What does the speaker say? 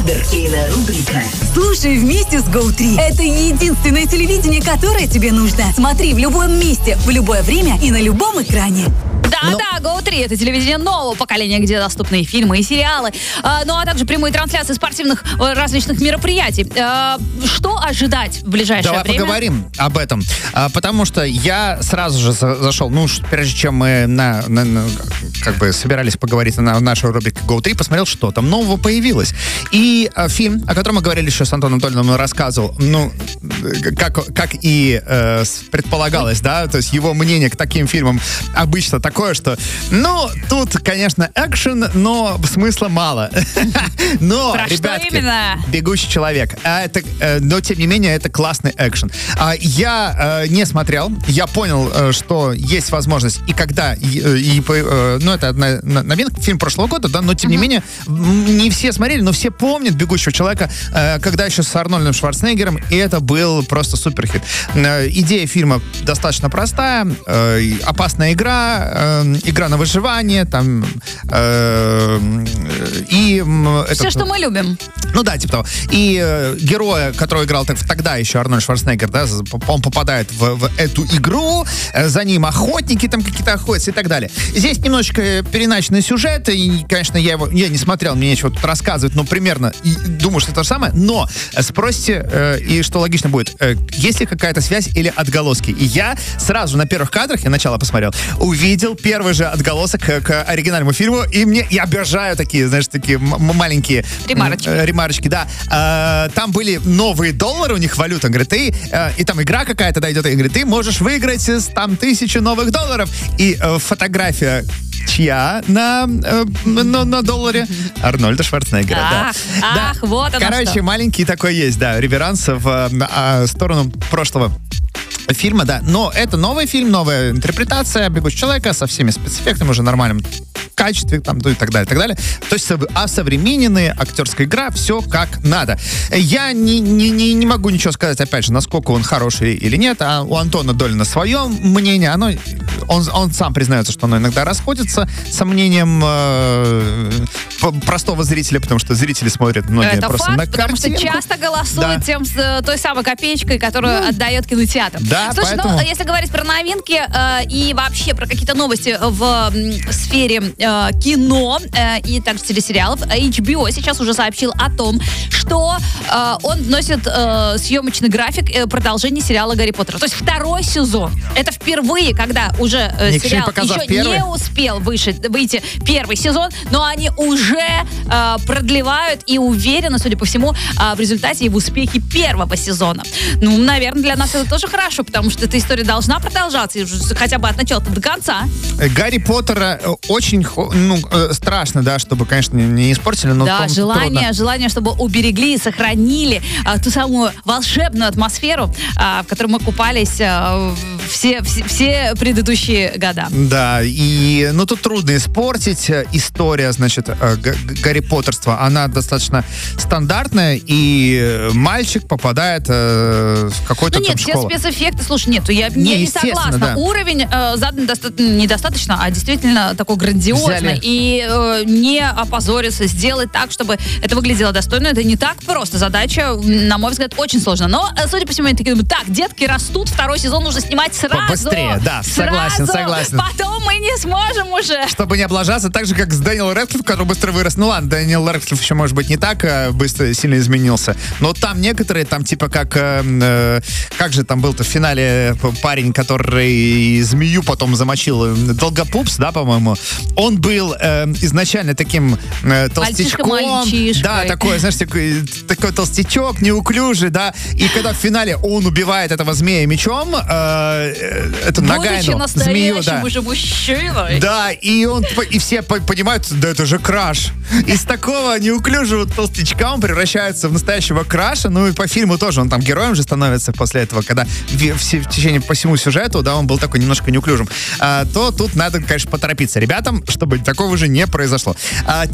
Александр. Кинорубрика. Слушай вместе с Go3. Это единственное телевидение, которое тебе нужно. Смотри в любом месте, в любое время и на любом экране. Да, Go3 — это телевидение нового поколения, где доступны и фильмы, и сериалы, ну а также прямые трансляции спортивных различных мероприятий. Что ожидать в ближайшее время? Давай поговорим об этом, потому что я сразу же зашел, прежде чем мы как бы собирались поговорить на нашей рубрике Go3, посмотрел, что там нового появилось. И фильм, о котором мы говорили еще с Антоном Толиным, он рассказывал, как и предполагалось, да, то есть его мнение к таким фильмам обычно такое, что, тут, конечно, экшен, но смысла мало. Но, про ребятки, что именно? «Бегущий человек». Но, тем не менее, это классный экшен. Я не смотрел, я понял, что есть возможность, и когда, это одна новинка, фильм прошлого года, да, но, тем не менее, не все смотрели, но все помнят «Бегущего человека», когда еще с Арнольдом Шварценеггером, и это был просто суперхит. Идея фильма достаточно простая, опасная игра на выживание, там, и... Все, что мы любим. Типа того. И героя, которого играл тогда еще Арнольд Шварценеггер, да, он попадает в эту игру, за ним охотники там какие-то охотятся и так далее. Здесь немножечко переначенный сюжет, и, конечно, я не смотрел, мне нечего тут рассказывать, но примерно думаю, что это то же самое, но спросите, и что логично будет, есть ли какая-то связь или отголоски. И я сразу на первых кадрах, я начало посмотрел, увидел первый же отголосок к оригинальному фильму, и я обожаю такие, знаешь, такие маленькие ремарочки, да. Там были новые доллары, у них валюта, он говорит, и там игра какая-то дойдет, и говорит, ты можешь выиграть там 1000 новых долларов, и фотография чья на долларе? Арнольда Шварценеггера. Вот оно. Короче, маленький такой есть, да, реверанс в сторону прошлого фильма, да. Но это новый фильм, новая интерпретация «Бегущего человека» со всеми спецэффектами, уже нормальным качестве, там, и так далее, и так далее. То есть осовремененная актерская игра, все как надо. Я не могу ничего сказать, опять же, насколько он хороший или нет, а у Антона Долина свое мнение, он сам признается, что оно иногда расходится со мнением простого зрителя, потому что зрители смотрят многие это просто факт, на потому картинку. что часто голосуют тем с той самой копеечкой, которую отдает кинотеатр. Да, слушай, поэтому... если говорить про новинки и вообще про какие-то новости в сфере кино и также телесериалов, HBO сейчас уже сообщил о том, что он вносит съемочный график продолжения сериала «Гарри Поттер». То есть 2-й сезон. Это впервые, когда уже сериал еще не успел выйти 1-й сезон, но они уже продлевают и уверены, судя по всему, в результате и в успехе 1-го сезона. Наверное, для нас это тоже хорошо, потому что эта история должна продолжаться хотя бы от начала до конца. Гарри Поттера очень страшно, да, чтобы, конечно, не испортили, но да, желание, чтобы уберегли и сохранили ту самую волшебную атмосферу, в которой мы купались все предыдущие года. Да, и тут трудно испортить. История, значит, Гарри Поттерства, она достаточно стандартная, и мальчик попадает в какой-то там школу. Все спецэффекты, слушай, я не согласна. Да. Уровень задан недостаточно, а действительно такой грандиозный. И не опозориться, сделать так, чтобы это выглядело достойно. Это не так просто. Задача, на мой взгляд, очень сложная. Но, судя по всему, они такие думают, так, детки растут, 2-й сезон нужно снимать сразу. Побыстрее, да, согласен. Потом мы не сможем уже. Чтобы не облажаться, так же, как с Дэниелом Рэдклиффом, который быстро вырос. Дэниел Рэдклифф еще, может быть, не так быстро, сильно изменился. Но там некоторые, там типа как же там был-то в финале парень, который змею потом замочил, Долгопупс, да, по-моему. Он был изначально таким толстячком. Да, такой, знаешь, такой толстячок, неуклюжий, да. И когда в финале он убивает этого змея мечом, это Нагайну, змею, да. Уже мужчиной. Да, и все понимают, да это же Краш. Из такого неуклюжего толстячка он превращается в настоящего Краша. И по фильму тоже он там героем же становится после этого, когда в течение по всему сюжету, да, он был такой немножко неуклюжим. То тут надо, конечно, поторопиться ребятам, чтобы такого же не произошло.